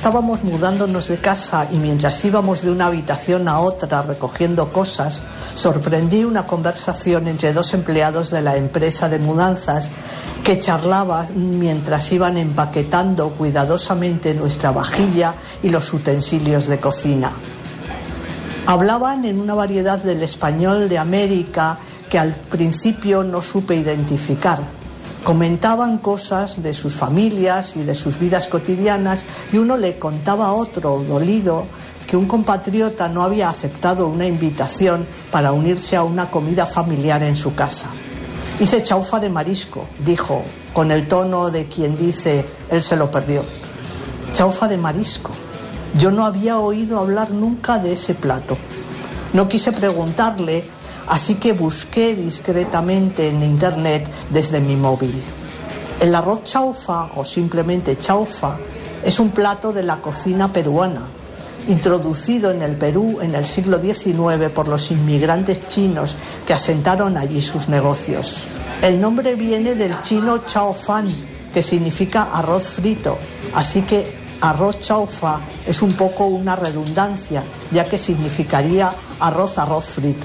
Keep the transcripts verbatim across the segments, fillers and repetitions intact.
Estábamos mudándonos de casa y mientras íbamos de una habitación a otra recogiendo cosas, sorprendí una conversación entre dos empleados de la empresa de mudanzas que charlaban mientras iban empaquetando cuidadosamente nuestra vajilla y los utensilios de cocina. Hablaban en una variedad del español de América que al principio no supe identificar. Comentaban cosas de sus familias y de sus vidas cotidianas y uno le contaba a otro, dolido, que un compatriota no había aceptado una invitación para unirse a una comida familiar en su casa. Hice chaufa de marisco, dijo, con el tono de quien dice, él se lo perdió. Chaufa de marisco. Yo no había oído hablar nunca de ese plato. No quise preguntarle, así que busqué discretamente en internet desde mi móvil. El arroz chaufa, o simplemente chaufa, es un plato de la cocina peruana, introducido en el Perú en el siglo diecinueve por los inmigrantes chinos que asentaron allí sus negocios. El nombre viene del chino chao fan, que significa arroz frito, así que arroz chaufa es un poco una redundancia, ya que significaría arroz arroz frito.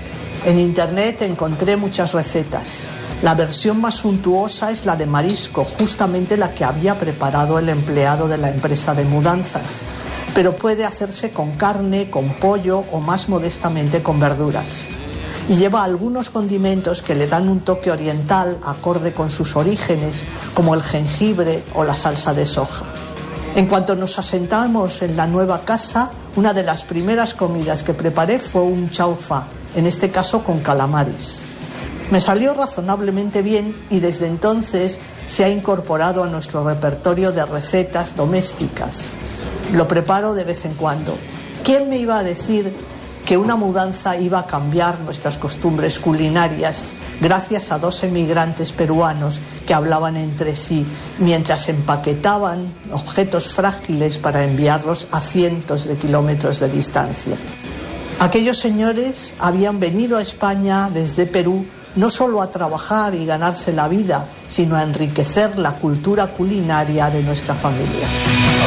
En internet encontré muchas recetas. La versión más suntuosa es la de marisco, justamente la que había preparado el empleado de la empresa de mudanzas. Pero puede hacerse con carne, con pollo o más modestamente con verduras. Y lleva algunos condimentos que le dan un toque oriental acorde con sus orígenes, como el jengibre o la salsa de soja. En cuanto nos asentamos en la nueva casa, una de las primeras comidas que preparé fue un chaufa, en este caso con calamares. Me salió razonablemente bien y desde entonces se ha incorporado a nuestro repertorio de recetas domésticas. Lo preparo de vez en cuando. ¿Quién me iba a decir que una mudanza iba a cambiar nuestras costumbres culinarias gracias a dos emigrantes peruanos que hablaban entre sí mientras empaquetaban objetos frágiles para enviarlos a cientos de kilómetros de distancia? Aquellos señores habían venido a España desde Perú no solo a trabajar y ganarse la vida, sino a enriquecer la cultura culinaria de nuestra familia.